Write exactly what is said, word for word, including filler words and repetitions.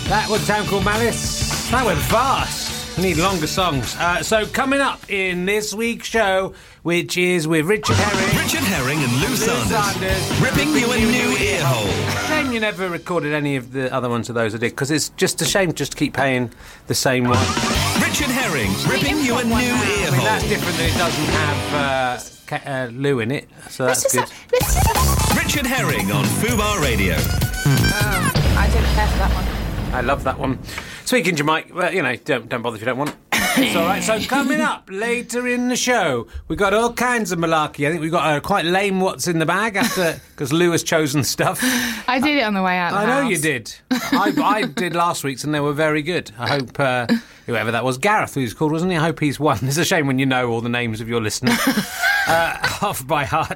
That was a town called Malice. That went fast. We need longer songs. Uh, so coming up in this week's show, which is with Richard Herring. Richard Herring and Lou, Lou Sanders, Sanders. ripping you a new ear hole. Shame you never recorded any of the other ones of those I did, because it's just a shame just to keep paying the same one. Richard Herring, ripping you a new ear I mean, hole. that's different that it doesn't have uh, ca- uh, Lou in it, so that's good. Richard Herring on Fubar Radio. Oh, I didn't care for that one. I love that one. Speaking to Mike, well, you know, don't don't bother if you don't want. It's all right. So coming up later in the show, we've got all kinds of malarkey. I think we've got a quite lame what's in the bag after because Lou has chosen stuff. I did it on the way out. I the know house. you did. I, I did last week's and they were very good. I hope uh, whoever that was, Gareth, who's called, wasn't he? I hope he's won. It's a shame when you know all the names of your listeners uh, off by heart.